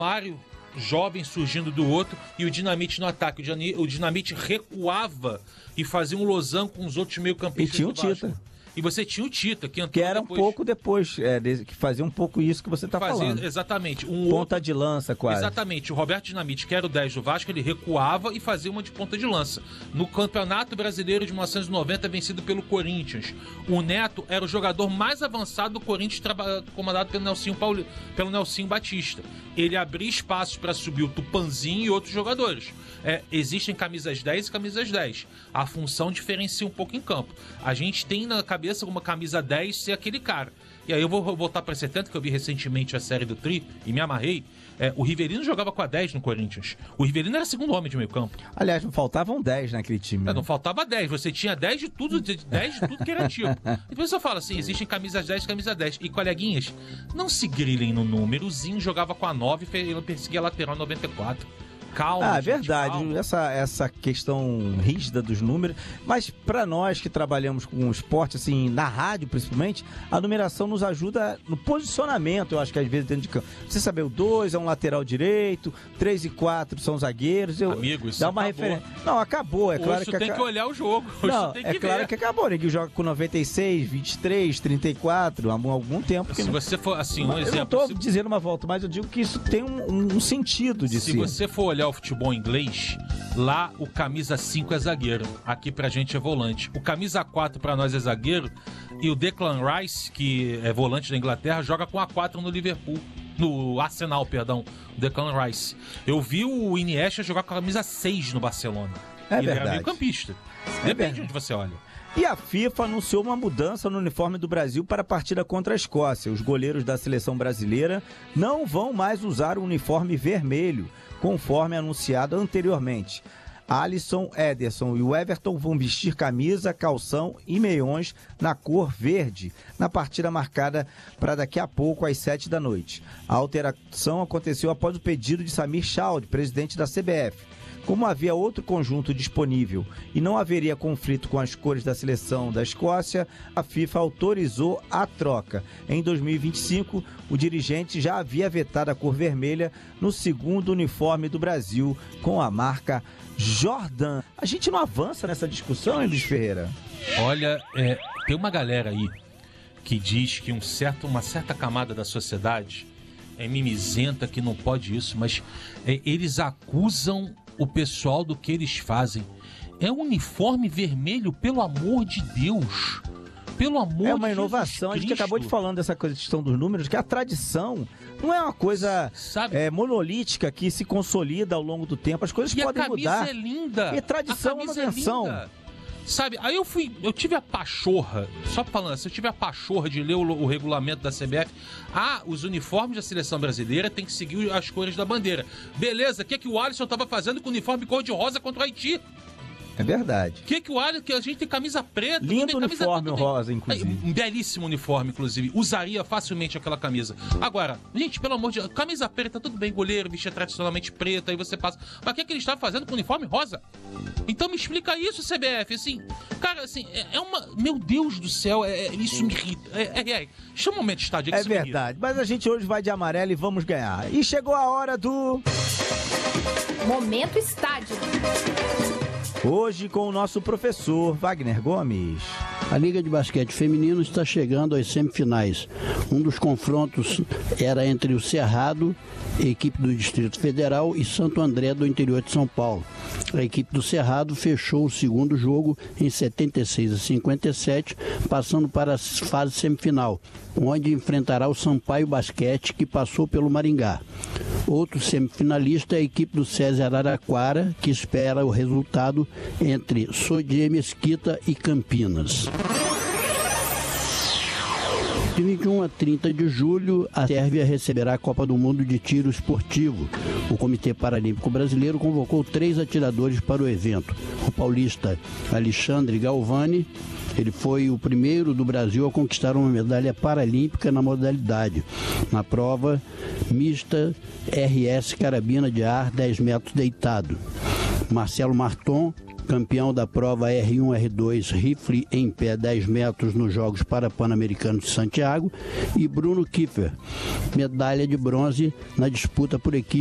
Mário jovem surgindo do outro e o Dinamite no ataque. O Dinamite recuava e fazia um losango com os outros meio-campistas. E tinha o Tita. E você tinha o Tita, que era depois. Um pouco depois, que fazia um pouco isso que você está falando. Exatamente. Ponta de lança, quase. Exatamente. O Roberto Dinamite, que era o 10 do Vasco, ele recuava e fazia uma de ponta de lança. No Campeonato Brasileiro de 1990, vencido pelo Corinthians, o Neto era o jogador mais avançado do Corinthians, comandado pelo Nelsinho Batista. Ele abria espaços para subir o Tupanzinho e outros jogadores. Existem camisas 10 e camisas 10. A função diferencia um pouco em campo. A gente tem na cabeça uma camisa 10 ser aquele cara. E aí eu vou voltar para 70, que eu vi recentemente a série do Tri e me amarrei. O Rivelino jogava com a 10 no Corinthians. O Rivelino era segundo homem de meio campo. Aliás, não faltavam 10 naquele time. Não faltava 10. Você tinha 10 de tudo que era tipo. E depois eu falo assim, existem camisas 10 e camisa 10. E coleguinhas, não se grilem no número. O Zinho jogava com a 9 e ele perseguia a lateral 94. Calma. É verdade, calma. Essa questão rígida dos números, mas para nós que trabalhamos com o esporte, assim, na rádio principalmente, a numeração nos ajuda no posicionamento, eu acho que às vezes dentro de campo. Você saber, o 2 é um lateral direito, 3 e 4 são zagueiros. Amigo, isso dá uma referência. Não, acabou, é claro que tem que olhar o jogo. Não, é claro que acabou, né? Que joga com 96, 23, 34, há algum tempo. Se você for, assim, um exemplo... Eu não tô dizendo uma volta, mas eu digo que isso tem um sentido de si. Se você for olhar o futebol inglês, lá o camisa 5 é zagueiro, aqui pra gente é volante. O camisa 4 pra nós é zagueiro e o Declan Rice, que é volante da Inglaterra, joga com a 4 no Liverpool, no Arsenal, perdão, o Declan Rice. Eu vi o Iniesta jogar com a camisa 6 no Barcelona. Ele era meio campista. Depende de onde você olha. E a FIFA anunciou uma mudança no uniforme do Brasil para a partida contra a Escócia. Os goleiros da seleção brasileira não vão mais usar o uniforme vermelho, conforme anunciado anteriormente. Alisson, Ederson e o Everton vão vestir camisa, calção e meiões na cor verde, na partida marcada para daqui a pouco, às 7 da noite. A alteração aconteceu após o pedido de Samir Chaud, presidente da CBF. Como havia outro conjunto disponível e não haveria conflito com as cores da seleção da Escócia, a FIFA autorizou a troca. Em 2025, o dirigente já havia vetado a cor vermelha no segundo uniforme do Brasil, com a marca Jordan. A gente não avança nessa discussão, hein, Luiz Ferreira? Olha, tem uma galera aí que diz que uma certa camada da sociedade é mimizenta, que não pode isso, mas eles acusam o pessoal do que eles fazem. É um uniforme vermelho, pelo amor de Deus. Pelo amor de Deus. É uma inovação. A gente acabou de falando dessa questão dos números, que a tradição não é uma coisa monolítica que se consolida ao longo do tempo. As coisas podem mudar. A camisa é linda. E tradição é manutenção. Sabe, aí eu tive a pachorra, só falando assim, eu tive a pachorra de ler o regulamento da CBF. Os uniformes da seleção brasileira tem que seguir as cores da bandeira. Beleza, o que o Alisson estava fazendo com o uniforme cor-de-rosa contra o Haiti? É verdade. Que a gente tem camisa preta. Lindo uniforme rosa, inclusive. Um belíssimo uniforme, inclusive. Usaria facilmente aquela camisa. Agora, gente, pelo amor de Deus, camisa preta, tudo bem, goleiro, vestia tradicionalmente preta, aí você passa. Mas o que ele estava fazendo com o uniforme rosa? Então me explica isso, CBF. Assim, cara, assim, meu Deus do céu, isso me irrita. Chama um momento de estádio. É verdade, mas a gente hoje vai de amarelo e vamos ganhar. E chegou a hora do... Momento Estádio. Hoje com o nosso professor Wagner Gomes. A Liga de Basquete Feminino está chegando às semifinais. Um dos confrontos era entre o Cerrado, equipe do Distrito Federal, e Santo André, do interior de São Paulo. A equipe do Cerrado fechou o segundo jogo em 76-57, passando para a fase semifinal, onde enfrentará o Sampaio Basquete, que passou pelo Maringá. Outro semifinalista é a equipe do César Araraquara, que espera o resultado entre Sodier Mesquita e Campinas. De 21 a 30 de julho, a Sérvia receberá a Copa do Mundo de Tiro Esportivo. O Comitê Paralímpico Brasileiro convocou 3 atiradores para o evento. O paulista Alexandre Galvani, ele foi o primeiro do Brasil a conquistar uma medalha paralímpica na modalidade, na prova mista RS Carabina de Ar 10 metros deitado. Marcelo Marton campeão da prova R1, R2, rifle em pé 10 metros nos Jogos Pan-Americanos de Santiago, e Bruno Kiefer, medalha de bronze na disputa por equipe